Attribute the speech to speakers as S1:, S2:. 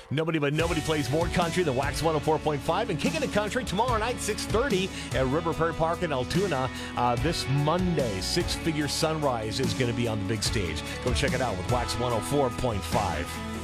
S1: Nobody But Nobody plays more country than Wax 104.5. And Kicking It Country tomorrow night, 6:30 at River Prairie Park in Altoona. This Monday, Six Figure Sunrise is going to be on the big stage. Go check it out with Wax 104.5.